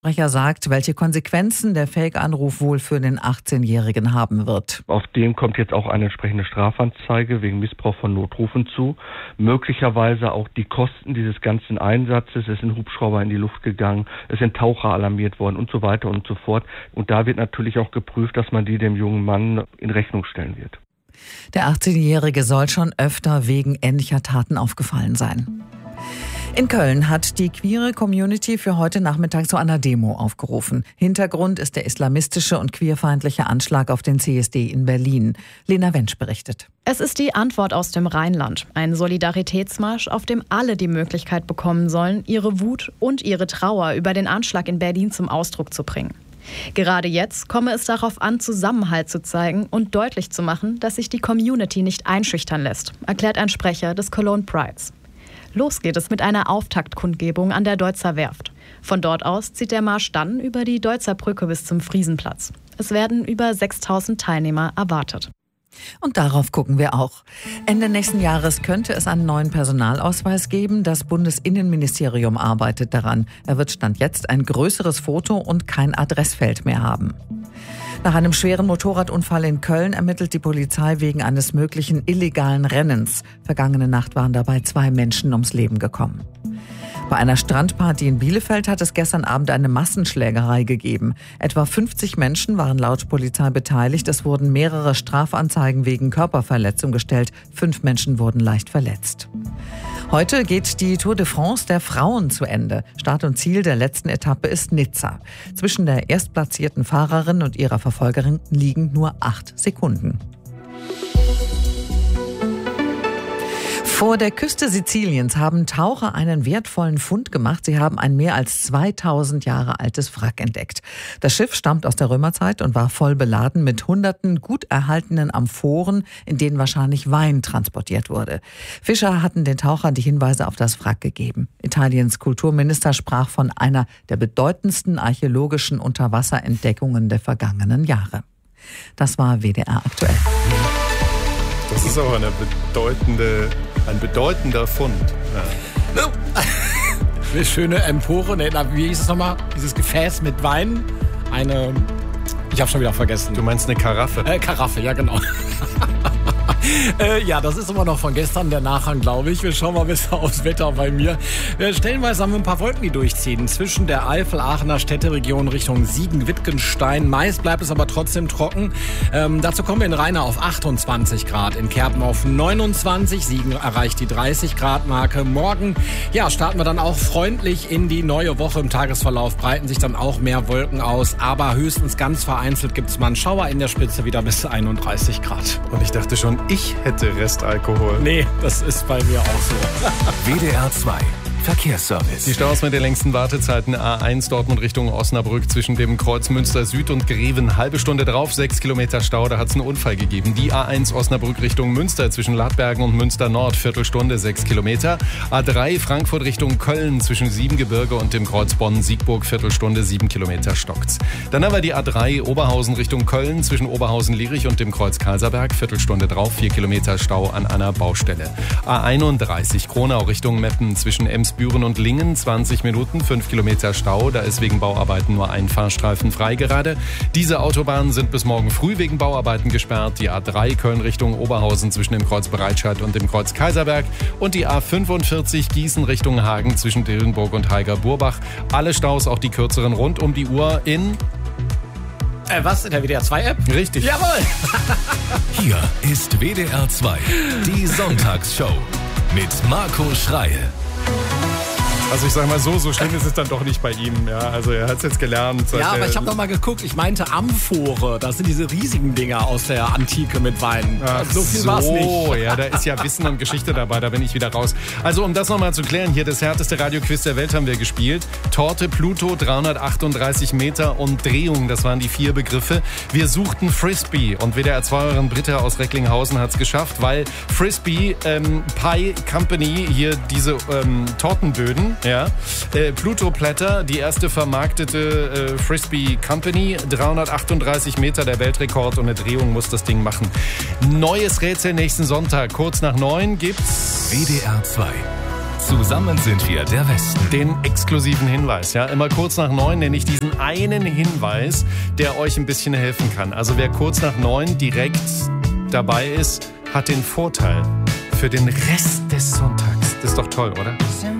Sprecher sagt, welche Konsequenzen der Fake-Anruf wohl für den 18-Jährigen haben wird. Auf den kommt jetzt auch eine entsprechende Strafanzeige wegen Missbrauch von Notrufen zu. Möglicherweise auch die Kosten dieses ganzen Einsatzes. Es sind Hubschrauber in die Luft gegangen, es sind Taucher alarmiert worden und so weiter und so fort. Und da wird natürlich auch geprüft, dass man die dem jungen Mann in Rechnung stellen wird. Der 18-Jährige soll schon öfter wegen ähnlicher Taten aufgefallen sein. In Köln hat die queere Community für heute Nachmittag zu einer Demo aufgerufen. Hintergrund ist der islamistische und queerfeindliche Anschlag auf den CSD in Berlin. Lena Wensch berichtet. Es ist die Antwort aus dem Rheinland. Ein Solidaritätsmarsch, auf dem alle die Möglichkeit bekommen sollen, ihre Wut und ihre Trauer über den Anschlag in Berlin zum Ausdruck zu bringen. Gerade jetzt komme es darauf an, Zusammenhalt zu zeigen und deutlich zu machen, dass sich die Community nicht einschüchtern lässt, erklärt ein Sprecher des Cologne Prides. Los geht es mit einer Auftaktkundgebung an der Deutzer Werft. Von dort aus zieht der Marsch dann über die Deutzer Brücke bis zum Friesenplatz. Es werden über 6.000 Teilnehmer erwartet. Und darauf gucken wir auch. Ende nächsten Jahres könnte es einen neuen Personalausweis geben. Das Bundesinnenministerium arbeitet daran. Er wird Stand jetzt ein größeres Foto und kein Adressfeld mehr haben. Nach einem schweren Motorradunfall in Köln ermittelt die Polizei wegen eines möglichen illegalen Rennens. Vergangene Nacht waren dabei 2 Menschen ums Leben gekommen. Bei einer Strandparty in Bielefeld hat es gestern Abend eine Massenschlägerei gegeben. Etwa 50 Menschen waren laut Polizei beteiligt. Es wurden mehrere Strafanzeigen wegen Körperverletzung gestellt. 5 Menschen wurden leicht verletzt. Heute geht die Tour de France der Frauen zu Ende. Start und Ziel der letzten Etappe ist Nizza. Zwischen der erstplatzierten Fahrerin und ihrer Verfolgerin liegen nur 8 Sekunden. Vor der Küste Siziliens haben Taucher einen wertvollen Fund gemacht. Sie haben ein mehr als 2000 Jahre altes Wrack entdeckt. Das Schiff stammt aus der Römerzeit und war voll beladen mit hunderten gut erhaltenen Amphoren, in denen wahrscheinlich Wein transportiert wurde. Fischer hatten den Tauchern die Hinweise auf das Wrack gegeben. Italiens Kulturminister sprach von einer der bedeutendsten archäologischen Unterwasserentdeckungen der vergangenen Jahre. Das war WDR aktuell. Das ist auch ein bedeutender Fund. Ja. Eine schöne Empore, wie hieß es nochmal? Dieses Gefäß mit Wein. Ich habe schon wieder vergessen. Du meinst eine Karaffe? Karaffe, ja genau. Ja, das ist immer noch von gestern der Nachhang, glaube ich. Wir schauen mal besser aufs Wetter bei mir. Stellenweise haben wir ein paar Wolken, die durchziehen. Zwischen der Eifel-Aachener Städteregion Richtung Siegen-Wittgenstein. Meist bleibt es aber trotzdem trocken. Dazu kommen wir in Rheine auf 28 Grad, in Kerpen auf 29. Siegen erreicht die 30 Grad Marke. Morgen starten wir dann auch freundlich in die neue Woche. Im Tagesverlauf breiten sich dann auch mehr Wolken aus. Aber höchstens ganz vereinzelt gibt es mal einen Schauer, in der Spitze wieder bis 31 Grad. Und ich dachte schon, ich hätte Restalkohol. Nee, das ist bei mir auch so. WDR 2 Verkehrsservice. Die Staus mit den längsten Wartezeiten: A1 Dortmund Richtung Osnabrück zwischen dem Kreuz Münster Süd und Greven. Halbe Stunde drauf, 6 Kilometer Stau, da hat es einen Unfall gegeben. Die A1 Osnabrück Richtung Münster zwischen Ladbergen und Münster Nord, Viertelstunde, 6 Kilometer. A3 Frankfurt Richtung Köln zwischen Siebengebirge und dem Kreuz Bonn-Siegburg, Viertelstunde, 7 Kilometer stockt's. Dann haben wir die A3 Oberhausen Richtung Köln zwischen Oberhausen-Lierich und dem Kreuz Kaiserberg, Viertelstunde drauf, 4 Kilometer Stau an einer Baustelle. A31 Kronau Richtung Meppen zwischen Emsbüren und Lingen, 20 Minuten, 5 Kilometer Stau. Da ist wegen Bauarbeiten nur ein Fahrstreifen frei gerade. Diese Autobahnen sind bis morgen früh wegen Bauarbeiten gesperrt. Die A3 Köln Richtung Oberhausen zwischen dem Kreuz Breitscheid und dem Kreuz Kaiserberg. Und die A45 Gießen Richtung Hagen zwischen Dillenburg und Heiger-Burbach. Alle Staus, auch die kürzeren, rund um die Uhr in... Was? In der WDR 2 App? Richtig. Jawohl! Hier ist WDR 2, die Sonntagsshow mit Marco Schreil. Also ich sag mal so schlimm ist es dann doch nicht bei ihm. Ja, also er hat es jetzt gelernt. Ja, aber ich habe noch mal geguckt. Ich meinte Amphore. Das sind diese riesigen Dinger aus der Antike mit Wein. So viel war's nicht. Ja, da ist ja Wissen und Geschichte dabei. Da bin ich wieder raus. Also um das noch mal zu klären, hier das härteste Radioquiz der Welt haben wir gespielt. Torte, Pluto, 338 Meter und Drehung. Das waren die 4 Begriffe. Wir suchten Frisbee und WDR 2 Britta aus Recklinghausen hat es geschafft, weil Frisbee Pie Company hier diese Tortenböden. Ja. Pluto Platter, die erste vermarktete Frisbee Company, 338 Meter der Weltrekord und eine Drehung muss das Ding machen. Neues Rätsel nächsten Sonntag, kurz nach 9 gibt's WDR 2 Zusammen sind wir der Westen. Den exklusiven Hinweis, ja, immer kurz nach 9 nenne ich diesen einen Hinweis, der euch ein bisschen helfen kann. Also wer kurz nach 9 direkt dabei ist, hat den Vorteil für den Rest des Sonntags. Das ist doch toll, oder?